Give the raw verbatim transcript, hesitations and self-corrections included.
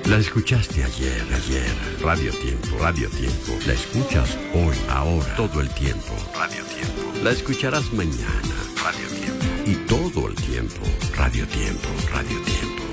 La escuchaste ayer, ayer. Radio Tiempo, Radio Tiempo. La escuchas hoy, ahora, todo el tiempo. Radio Tiempo. La escucharás mañana. Radio Tiempo. Y todo el tiempo. Radio Tiempo, Radio Tiempo.